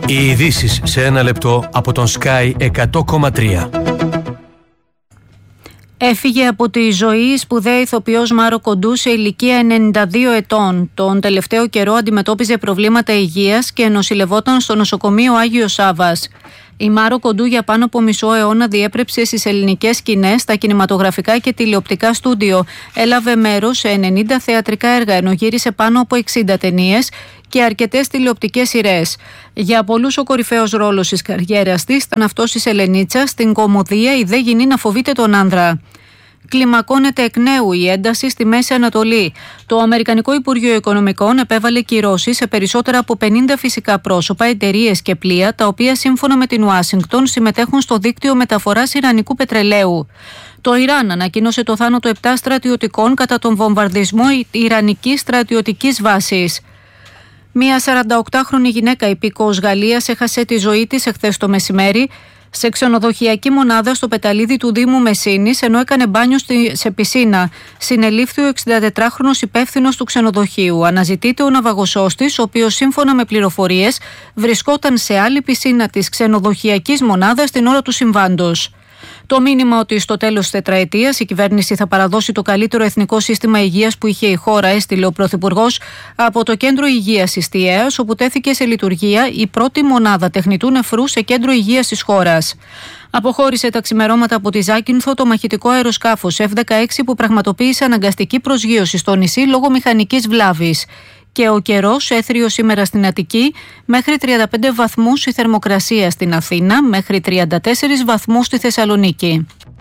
Οι ειδήσεις σε ένα λεπτό από τον Sky 100,3. Έφυγε από τη ζωή η σπουδαία ηθοποιός Μάρο Κοντού σε ηλικία 92 ετών. Τον τελευταίο καιρό αντιμετώπιζε προβλήματα υγείας και νοσηλευόταν στο νοσοκομείο Άγιος Σάββας. Η Μάρο Κοντού για πάνω από μισό αιώνα διέπρεψε στις ελληνικές σκηνές, στα κινηματογραφικά και τηλεοπτικά στούντιο. Έλαβε μέρος σε 90 θεατρικά έργα, ενώ γύρισε πάνω από 60 ταινίες και αρκετές τηλεοπτικές σειρές. Για πολλούς ο κορυφαίος ρόλος της καριέρας της ήταν αυτός της Ελενίτσας στην κωμωδία «Η δε γυνή να φοβείται τον άνδρα». Κλιμακώνεται εκ νέου η ένταση στη Μέση Ανατολή. Το Αμερικανικό Υπουργείο Οικονομικών επέβαλε κυρώσεις σε περισσότερα από 50 φυσικά πρόσωπα, εταιρείες και πλοία, τα οποία σύμφωνα με την Ουάσιγκτον συμμετέχουν στο δίκτυο μεταφοράς ιρανικού πετρελαίου. Το Ιράν ανακοίνωσε το θάνατο 7 στρατιωτικών κατά τον βομβαρδισμό ιρανικής στρατιωτικής βάσης. Μία 48χρονη γυναίκα υπήκοος Γαλλίας έχασε τη ζωή της εχθές το μεσημέρι σε ξενοδοχειακή μονάδα στο πεταλίδι του Δήμου Μεσίνης, ενώ έκανε μπάνιο σε πισίνα. Συνελήφθη ο 64χρονος υπεύθυνος του ξενοδοχείου. Αναζητείται ο ναυαγοσός της, ο οποίος σύμφωνα με πληροφορίες βρισκόταν σε άλλη πισίνα της ξενοδοχειακής μονάδας την ώρα του συμβάντος. Το μήνυμα ότι στο τέλος της τετραετίας η κυβέρνηση θα παραδώσει το καλύτερο εθνικό σύστημα υγείας που είχε η χώρα έστειλε ο Πρωθυπουργός από το Κέντρο Υγείας της Τιέας, όπου τέθηκε σε λειτουργία η πρώτη μονάδα τεχνητού νεφρού σε κέντρο υγείας της χώρας. Αποχώρησε τα ξημερώματα από τη Ζάκυνθο το μαχητικό αεροσκάφος F-16 που πραγματοποίησε αναγκαστική προσγείωση στο νησί λόγω μηχανικής βλάβης. Και ο καιρός έθριο σήμερα στην Αττική, μέχρι 35 βαθμούς η θερμοκρασία στην Αθήνα, μέχρι 34 βαθμούς στη Θεσσαλονίκη.